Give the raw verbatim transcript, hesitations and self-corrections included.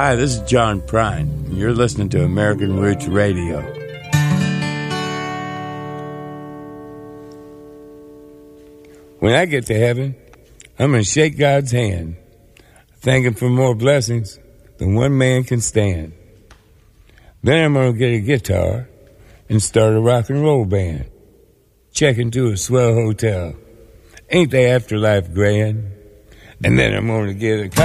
Hi, this is John Prine, and you're listening to American Roots Radio. When I get to heaven, I'm going to shake God's hand, thank Him for more blessings than one man can stand. Then I'm going to get a guitar and start a rock and roll band. Check into a swell hotel. Ain't the afterlife grand? And then I'm going to get a